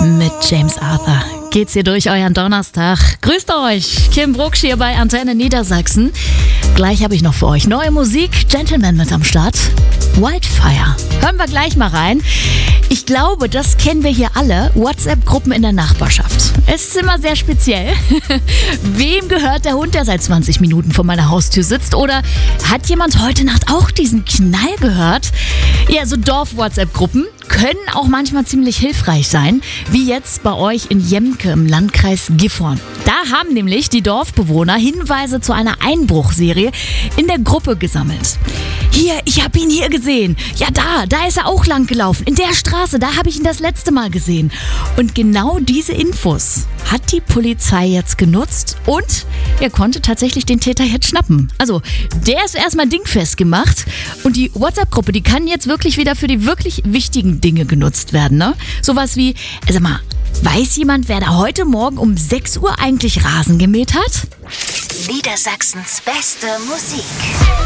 Mit James Arthur geht's hier durch euren Donnerstag. Grüßt euch, Kim Brucksch hier bei Antenne Niedersachsen. Gleich habe ich noch für euch neue Musik. Gentleman mit am Start. Wildfire. Hören wir gleich mal rein. Ich glaube, das kennen wir hier alle. WhatsApp-Gruppen in der Nachbarschaft. Es ist immer sehr speziell. Wem gehört der Hund, der seit 20 Minuten vor meiner Haustür sitzt? Oder hat jemand heute Nacht auch diesen Knall gehört? Ja, so Dorf-WhatsApp-Gruppen können auch manchmal ziemlich hilfreich sein, wie jetzt bei euch in Jemke im Landkreis Gifhorn. Da haben nämlich die Dorfbewohner Hinweise zu einer Einbruchserie in der Gruppe gesammelt. Hier, ich habe ihn hier gesehen. Ja, da ist er auch lang gelaufen. In der Straße, da habe ich ihn das letzte Mal gesehen. Und genau diese Infos hat die Polizei jetzt genutzt und er konnte tatsächlich den Täter jetzt schnappen. Also, der ist erstmal dingfest gemacht und die WhatsApp-Gruppe, die kann jetzt wirklich wieder für die wirklich wichtigen Dinge genutzt werden, ne? Sowas wie, sag mal, weiß jemand, wer da heute Morgen um 6 Uhr eigentlich Rasen gemäht hat? Niedersachsens beste Musik.